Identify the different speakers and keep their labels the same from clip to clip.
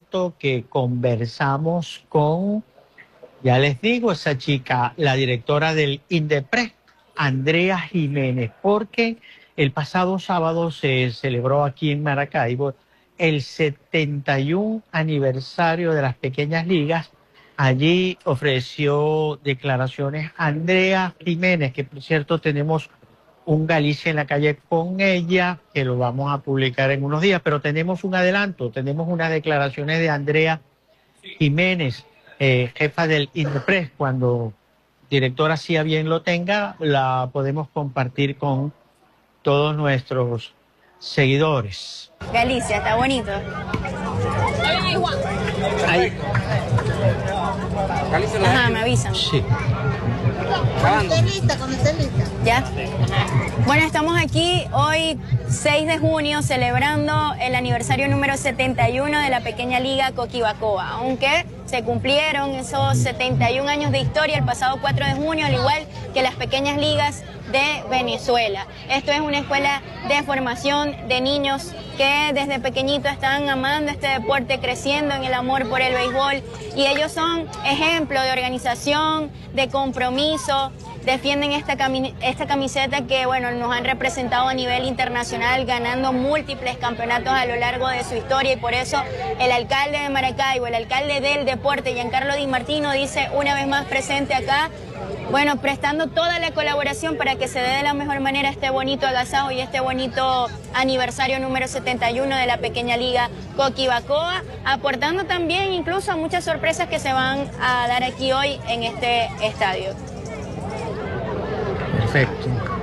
Speaker 1: cierto que conversamos con, ya les digo, esa chica, la directora del INDEPRES, Andrea Jiménez, porque el pasado sábado se celebró aquí en Maracaibo el 71 aniversario de las pequeñas ligas. Allí ofreció declaraciones Andrea Jiménez, que por cierto tenemos un Galicia en la calle con ella, que lo vamos a publicar en unos días, pero tenemos un adelanto, tenemos unas declaraciones de Andrea Jiménez, jefa del INDEPRES. Cuando directora, si a bien lo tenga, la podemos compartir con todos nuestros seguidores.
Speaker 2: Galicia, está bonito.
Speaker 1: Ahí.
Speaker 2: Ajá, me avisan.
Speaker 1: Sí.
Speaker 3: Cuando esté lista.
Speaker 2: ¿Ya? Bueno, estamos aquí hoy, 6 de junio, celebrando el aniversario número 71 de la pequeña liga Coquibacoa, aunque se cumplieron esos 71 años de historia el pasado 4 de junio, al igual que las pequeñas ligas de Venezuela. Esto es una escuela de formación de niños que desde pequeñitos están amando este deporte, creciendo en el amor por el béisbol, y ellos son ejemplo de organización, de compromiso. Defienden esta camiseta que, bueno, nos han representado a nivel internacional, ganando múltiples campeonatos a lo largo de su historia, y por eso el alcalde de Maracaibo, el alcalde del deporte, Giancarlo Di Martino, dice una vez más presente acá, bueno, prestando toda la colaboración para que se dé de la mejor manera este bonito agasajo y este bonito aniversario número 71 de la pequeña liga Coquibacoa, aportando también incluso a muchas sorpresas que se van a dar aquí hoy en este estadio.
Speaker 1: Perfecto.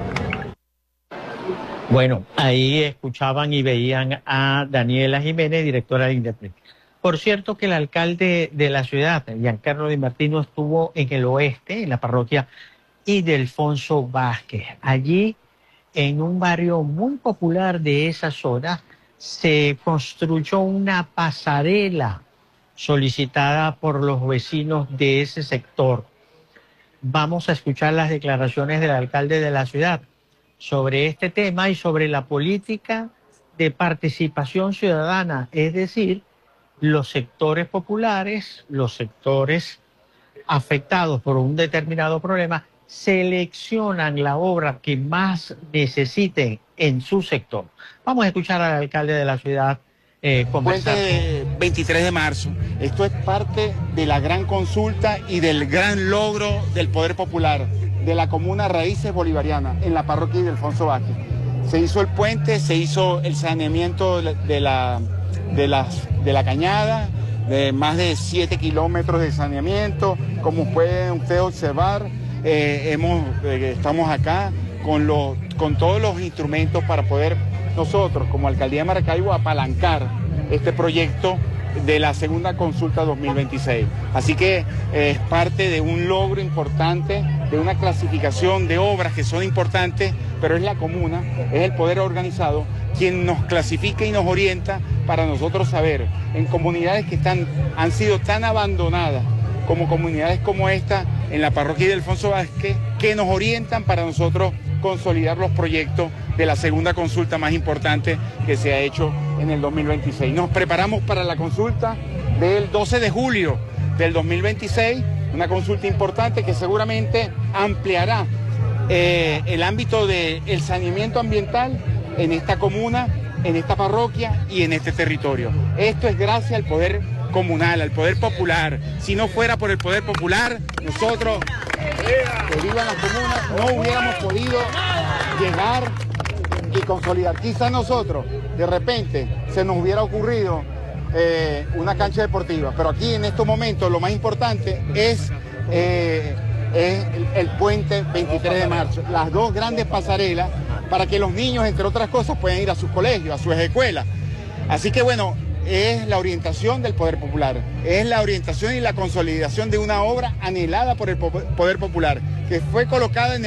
Speaker 1: Bueno, ahí escuchaban y veían a Daniela Jiménez, directora de INDEPRES. Por cierto que el alcalde de la ciudad, Giancarlo Di Martino, estuvo en el oeste, en la parroquia Ildefonso Vázquez. Allí, en un barrio muy popular de esa zona, se construyó una pasarela solicitada por los vecinos de ese sector. Vamos a escuchar las declaraciones del alcalde de la ciudad sobre este tema y sobre la política de participación ciudadana, es decir, los sectores populares, los sectores afectados por un determinado problema, seleccionan la obra que más necesiten en su sector. Vamos a escuchar al alcalde de la ciudad conversar.
Speaker 4: Puente 23 de marzo. Esto es parte de la gran consulta y del gran logro del poder popular de la comuna Raíces Bolivariana en la parroquia Ildefonso Vázquez. Se hizo el puente, se hizo el saneamiento de la cañada, de más de 7 kilómetros de saneamiento. Como pueden ustedes observar, estamos acá con todos los instrumentos para poder nosotros, como Alcaldía de Maracaibo, apalancar este proyecto de la segunda consulta 2026. Así que es parte de un logro importante, de una clasificación de obras que son importantes, pero es la comuna, es el poder organizado quien nos clasifica y nos orienta para nosotros saber en comunidades que han sido tan abandonadas como comunidades como esta en la parroquia Ildefonso Vázquez, que nos orientan para nosotros consolidar los proyectos de la segunda consulta más importante que se ha hecho en el 2026. Nos preparamos para la consulta del 12 de julio del 2026, una consulta importante que seguramente ampliará el ámbito del saneamiento ambiental en esta comuna, en esta parroquia y en este territorio. Esto es gracias al poder comunal, al poder popular. Si no fuera por el poder popular, nosotros, que vivan las comunas, no hubiéramos podido llegar y consolidar. Quizá nosotros, de repente, se nos hubiera ocurrido una cancha deportiva, pero aquí en estos momentos lo más importante es el puente 23 de marzo, las dos grandes pasarelas para que los niños, entre otras cosas, puedan ir a sus colegios, a sus escuelas. Así que bueno, es la orientación del poder popular, es la orientación y la consolidación de una obra anhelada por el poder popular, que fue colocada en